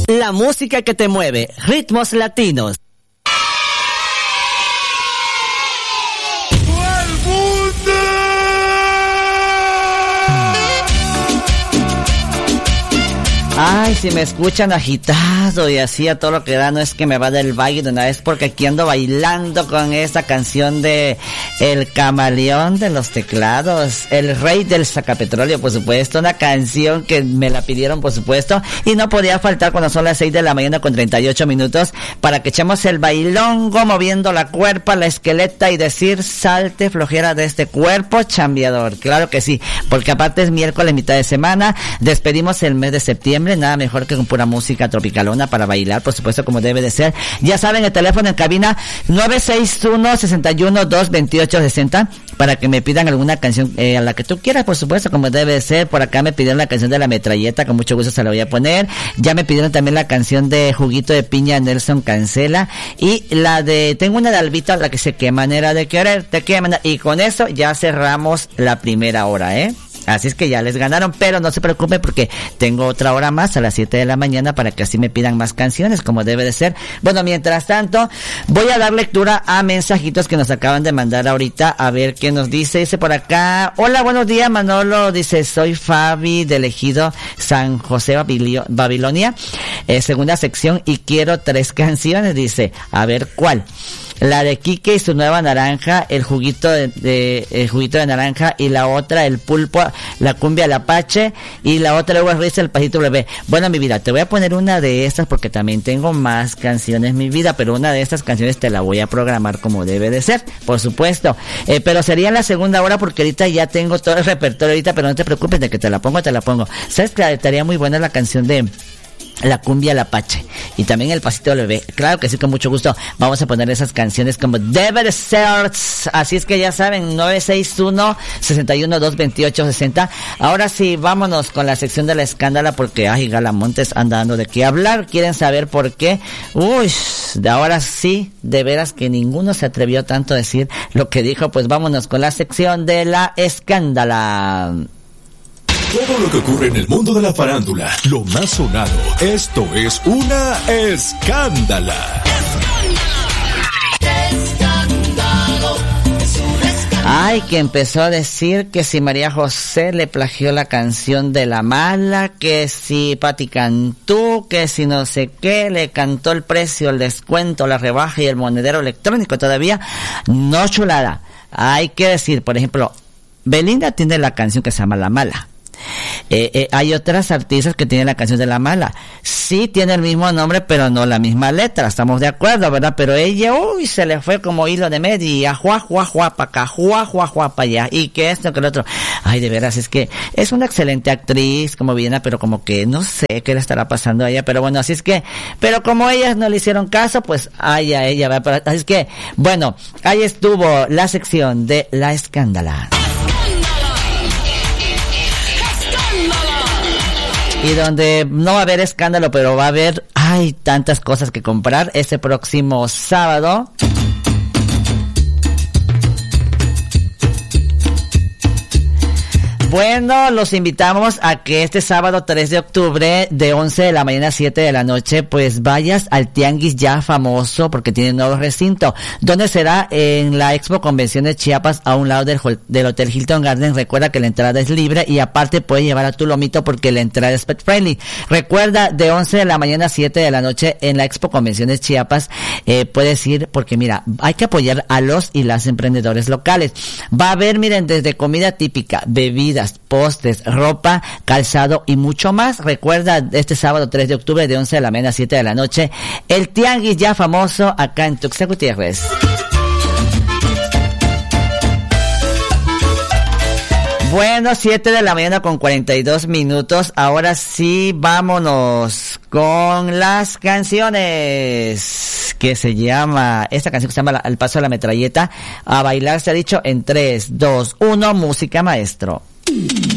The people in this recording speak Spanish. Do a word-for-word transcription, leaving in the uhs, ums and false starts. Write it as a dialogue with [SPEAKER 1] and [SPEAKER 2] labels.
[SPEAKER 1] La música que te mueve, ritmos latinos. Ay, si me escuchan agitado y así a todo lo que da, no es que me va del baile de una vez, porque aquí ando bailando con esta canción de El Camaleón de los Teclados, el rey del sacapetróleo, por supuesto, una canción que me la pidieron, por supuesto, y no podía faltar cuando son las seis de la mañana con treinta y ocho minutos, para que echemos el bailongo moviendo la cuerpa, la esqueleta y decir, salte flojera de este cuerpo chambeador. Claro que sí, porque aparte es miércoles, mitad de semana, despedimos el mes de septiembre, nada mejor que con pura música tropicalona para bailar, por supuesto, como debe de ser. Ya saben, el teléfono en cabina nueve seis uno, seis uno dos, veintiocho sesenta para que me pidan alguna canción eh, a la que tú quieras, por supuesto, como debe de ser. Por acá me pidieron la canción de La Metralleta, con mucho gusto se la voy a poner. Ya me pidieron también la canción de Juguito de Piña, Nelson Cancela, y la de tengo una de Albita, la que se qué manera de quererte, qué manera, y con eso ya cerramos la primera hora, ¿eh? Así es que ya les ganaron, pero no se preocupen porque tengo otra hora más a las siete de la mañana para que así me pidan más canciones, como debe de ser. Bueno, mientras tanto, voy a dar lectura a mensajitos que nos acaban de mandar ahorita, a ver qué nos dice. Dice por acá, hola, buenos días, Manolo. Dice, soy Fabi del Ejido San José Babilio, Babilonia, eh, segunda sección, y quiero tres canciones. Dice, a ver, ¿cuál? La de Quique y su nueva naranja, el juguito de, de el juguito de naranja, y la otra, el pulpo, la cumbia al apache, y la otra, luego risa, el pasito bebé. Bueno, mi vida, te voy a poner una de estas porque también tengo más canciones, mi vida, pero una de estas canciones te la voy a programar como debe de ser, por supuesto. Eh, pero sería en la segunda hora porque ahorita ya tengo todo el repertorio ahorita, pero no te preocupes de que te la pongo, te la pongo. ¿Sabes que estaría muy buena la canción de la cumbia al apache y también el pasito del bebé? Claro que sí, con mucho gusto vamos a poner esas canciones como debe de ser. Así es que ya saben, nueve seis uno, seis uno dos, veintiocho sesenta. Ahora sí, vámonos con la sección de la escándala porque ay, Galamontes anda dando de qué hablar. ¿Quieren saber por qué? Uy, de ahora sí, de veras que ninguno se atrevió tanto a decir lo que dijo. Pues vámonos con la sección de la escándala.
[SPEAKER 2] Todo lo que ocurre en el mundo de la farándula, lo más sonado, esto es una escándala.
[SPEAKER 1] Ay, que empezó a decir que si María José le plagió la canción de La Mala, que si Pati Cantú, que si no sé qué, le cantó el precio, el descuento, la rebaja y el monedero electrónico todavía. No, chulada. Hay que decir, por ejemplo, Belinda tiene la canción que se llama La Mala. Eh, eh, hay otras artistas que tienen la canción de La Mala. Sí tiene el mismo nombre, pero no la misma letra. Estamos de acuerdo, ¿verdad? Pero ella, uy, se le fue como hilo de media. Juá, juá, juá, pa' acá, juá, juá, juá, pa' allá. Y que esto, que lo otro. Ay, de veras, es que es una excelente actriz, como Viena, pero como que no sé qué le estará pasando a ella. Pero bueno, así es que, pero como ellas no le hicieron caso, pues, ay, a ella, ¿verdad? Así es que, bueno, ahí estuvo la sección de la escándala. Y donde no va a haber escándalo, pero va a haber, hay tantas cosas que comprar este próximo sábado. Bueno, los invitamos a que este sábado tres de octubre de once de la mañana a siete de la noche pues vayas al tianguis ya famoso porque tiene un nuevo recinto, donde será en la Expo Convenciones Chiapas a un lado del, del Hotel Hilton Garden. Recuerda que la entrada es libre y aparte puedes llevar a tu lomito porque la entrada es pet friendly. Recuerda, de once de la mañana a siete de la noche en la Expo Convenciones Chiapas, eh, puedes ir porque mira, hay que apoyar a los y las emprendedores locales. Va a haber, miren, desde comida típica, bebidas, postres, ropa, calzado y mucho más. Recuerda, este sábado tres de octubre de once de la mañana a siete de la noche, el tianguis ya famoso acá en Tuxtla Gutiérrez. Bueno, siete de la mañana con cuarenta y dos minutos. Ahora sí, vámonos con las canciones que se llama, esta canción que se llama El Paso de la Metralleta. A bailar se ha dicho en tres, dos, uno, música maestro.